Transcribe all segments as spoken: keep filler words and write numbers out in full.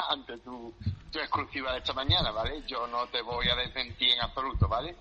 ante tu, tu exclusiva de esta mañana, ¿vale? Yo no te voy a desmentir en absoluto, ¿vale?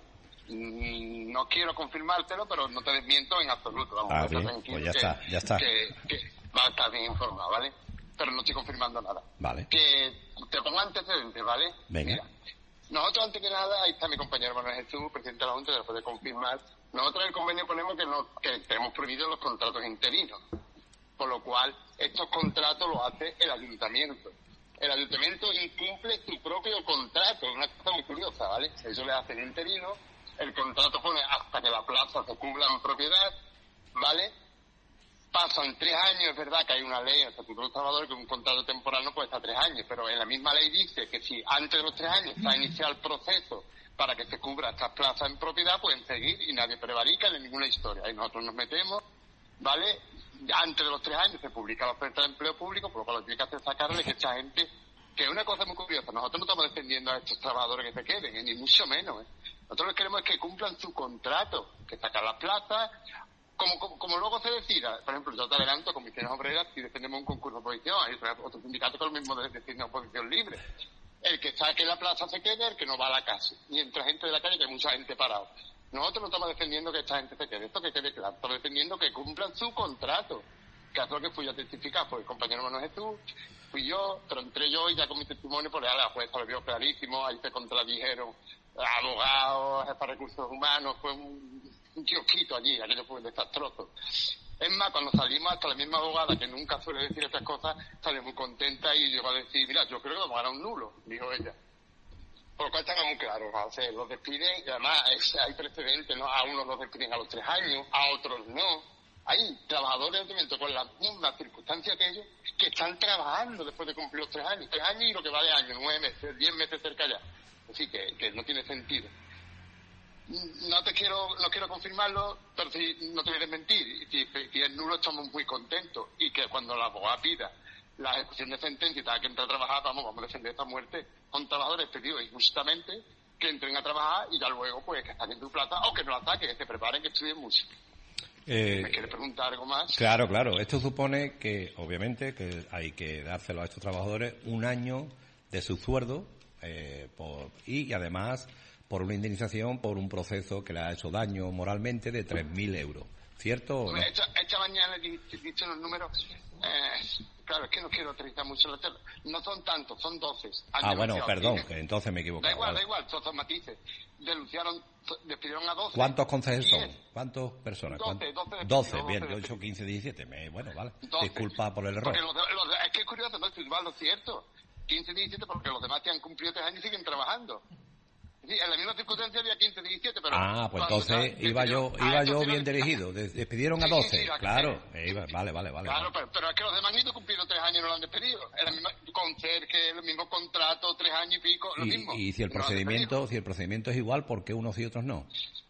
No quiero confirmártelo, pero no te desmiento en absoluto. Vamos, ah, bien, pues ya que, está, ya está. Que, que va a estar bien informado, ¿vale? Pero no estoy confirmando nada. Vale. Que te pongo antecedentes, ¿vale? Venga. Mira, nosotros antes que nada, ahí está mi compañero Manuel Jesús, presidente de la Junta, que lo puede confirmar. Nosotros en el convenio ponemos que, no, que tenemos prohibidos los contratos interinos, por lo cual estos contratos los hace el ayuntamiento. El ayuntamiento incumple su propio contrato, es una cosa muy curiosa, ¿vale? Eso le hace el interino, el contrato pone hasta que la plaza se cumpla en propiedad, ¿vale? Pasan tres años, es verdad que hay una ley en el Estatuto de los Trabajadores que un contrato temporal no puede estar tres años, pero en la misma ley dice que si antes de los tres años está iniciado el proceso para que se cubra estas plazas en propiedad, pueden seguir y nadie prevarica ni ninguna historia. Y nosotros nos metemos, ¿vale? Antes de los tres años se publica la oferta de empleo público, por lo cual lo que tiene que hacer es sacarle que esta gente, que es una cosa muy curiosa, nosotros no estamos defendiendo a estos trabajadores que se queden, ¿eh? Ni mucho menos, ¿eh? Nosotros lo que queremos es que cumplan su contrato, que sacan las plazas, como, como, como luego se decida. Por ejemplo, yo te adelanto, comisiones obreras, si defendemos un concurso de oposición, hay otro sindicato que es lo mismo de decir oposición libre. El que saque la plaza se quede, el que no va a la casa. Y entra gente de la calle, que hay mucha gente parada. Nosotros no estamos defendiendo que esta gente se quede, esto que quede claro, estamos defendiendo que cumplan su contrato, que es lo que fui yo a testificar, pues el compañero Manuel Jesús, fui yo, pero entré yo y ya con mi testimonio, pues a la jueza lo vio clarísimo, ahí se contradijeron abogados, jefes de recursos humanos, fue un, un kiosquito allí, aquello fue desastroso. Es más, cuando salimos, hasta la misma abogada, que nunca suele decir estas cosas, sale muy contenta y llegó a decir, mira, yo creo que vamos a ganar un nulo, dijo ella. Por lo cual estaba muy claro, o sea, los despiden, y además es, hay precedentes, ¿no? A unos los despiden a los tres años, a otros no. Hay trabajadores con las mismas circunstancias que ellos, que están trabajando después de cumplir los tres años. Tres años y lo que va de año, nueve meses, diez meses cerca ya. Así que, que no tiene sentido. No te quiero, no quiero confirmarlo, pero sí, no te voy a desmentir. Si, si es nulo, estamos muy contentos. Y que cuando la abogada pida la ejecución de sentencia y tenga que entrar a trabajar, vamos, vamos a defender esta muerte. Son trabajadores pedidos injustamente que entren a trabajar y ya luego, pues, que saquen tu plata o que no la saquen, que se preparen, que estudien mucho. Eh, ¿Me quieres preguntar algo más? Claro, claro. Esto supone que, obviamente, que hay que dárselo a estos trabajadores un año de su sueldo eh, por, y, además, por una indemnización por un proceso que le ha hecho daño moralmente de tres mil euros. ¿Cierto o no? Esta, esta mañana he dicho los números. Eh, claro, es que no quiero utilizar mucho la tela. No son tantos, son doce. Ah, bueno, perdón, que entonces me he equivocado. Da igual, vale. da igual, son matices. Denunciaron, despidieron a doce. ¿Cuántos concejos son? ¿Cuántas personas? doce, doce. doce, bien, yo he hecho quince, diecisiete. Me, bueno, vale. doce. Disculpa por el error. Porque los, los, es que es curioso, no es lo cierto. quince, diecisiete, porque los demás que han cumplido tres años y siguen trabajando. Sí, en la misma circunstancia había quince, diecisiete, pero... Ah, pues entonces ya, iba yo iba ah, yo bien dirigido. Despidieron a doce, sí, sí, sí, claro. Eh, iba, vale, vale, vale. Claro, vale. Pero, pero es que los demás han ido cumpliendo tres años y no lo han despedido. Es la misma, con ser que el mismo contrato, tres años y pico, lo y, mismo. Y si el procedimiento si el procedimiento es igual, ¿por qué unos y otros no?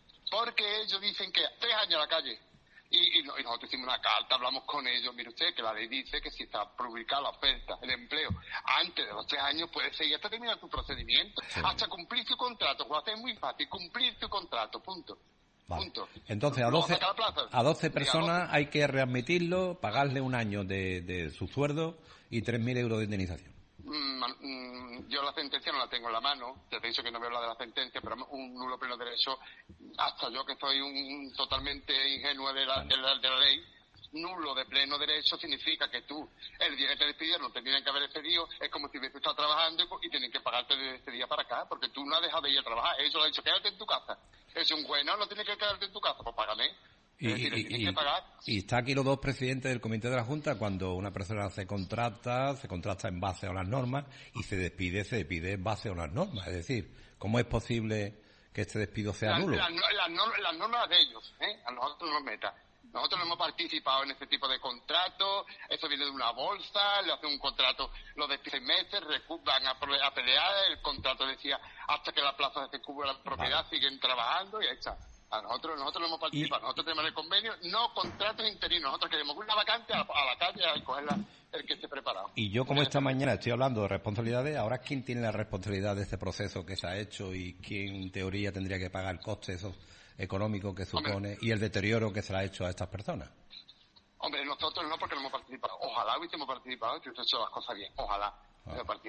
Porque ellos dicen que tres años a la calle. Y, y, y nosotros hicimos una carta, hablamos con ellos. Mire usted, que la ley dice que si está publicada la oferta, el empleo, antes de los tres años puede seguir hasta terminar su procedimiento, sí. Hasta cumplir su contrato. Pues es muy fácil, cumplir su contrato, punto. Vale. Punto. Entonces, a doce, a doce personas hay que readmitirlo, pagarle un año de, de su sueldo y tres mil euros de indemnización. Mm, mm, yo la sentencia no la tengo en la mano, te he dicho que no veo la de la sentencia, pero un nulo pleno derecho, hasta yo que soy un totalmente ingenuo de la, de la, de la ley, nulo de pleno derecho significa que tú, el día que te despidieron, no te tienen que haber despedido, es como si hubiese estado trabajando y, y tienen que pagarte de este día para acá, porque tú no has dejado de ir a trabajar, ellos lo han dicho, quédate en tu casa. Es un güey, no, no tienes que quedarte en tu casa, pues págame. Y, decir, y, y, y está aquí los dos presidentes del comité de la Junta. Cuando una persona se contrata, se contrata en base a unas normas y se despide, se despide en base a unas normas. Es decir, ¿cómo es posible que este despido sea la, nulo? Las la, la, la normas de ellos, ¿eh? A nosotros no nos meta. Nosotros no hemos participado en este tipo de contratos, eso viene de una bolsa, le hacen un contrato, lo de seis meses, van a, a pelear, el contrato decía hasta que la plaza se cubra la propiedad, vale. Siguen trabajando y ahí está. A nosotros, nosotros no hemos participado, y... nosotros tenemos el convenio, no contratos interinos, nosotros queremos una vacante a la, a la calle a cogerla el que esté preparado. Y yo como esta mañana estoy hablando de responsabilidades, ahora ¿quién tiene la responsabilidad de este proceso que se ha hecho y quién en teoría tendría que pagar el coste esos económico que supone Hombre. y el deterioro que se le ha hecho a estas personas? Hombre, nosotros no, porque no hemos participado. Ojalá hubiésemos participado y hubiésemos hecho las cosas bien, ojalá. Ah.